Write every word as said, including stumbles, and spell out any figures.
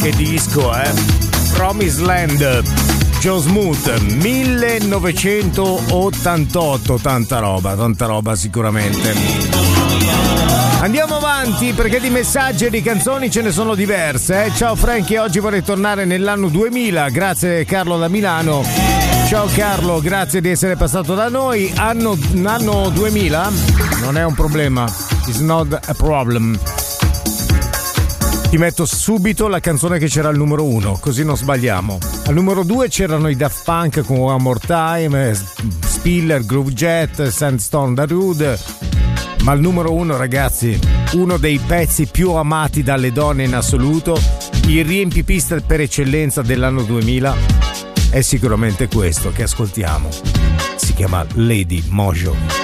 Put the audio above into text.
Che disco, eh? Promised Land, Joe Smooth, millenovecentottantotto, tanta roba, tanta roba sicuramente. Andiamo avanti perché di messaggi e di canzoni ce ne sono diverse. Eh? Ciao Frankie, oggi vorrei tornare nell'anno duemila, grazie Carlo da Milano. Ciao Carlo, grazie di essere passato da noi. Anno, anno duemila? Non è un problema, it's not a problem. Ti metto subito la canzone che c'era al numero uno, così non sbagliamo. Al numero due c'erano i Daft Punk con One More Time, Spiller, Groove Jet, Sandstone Darude. Ma al numero uno, ragazzi, uno dei pezzi più amati dalle donne in assoluto, il riempipista per eccellenza dell'anno duemila, è sicuramente questo che ascoltiamo. Si chiama Lady Mojo.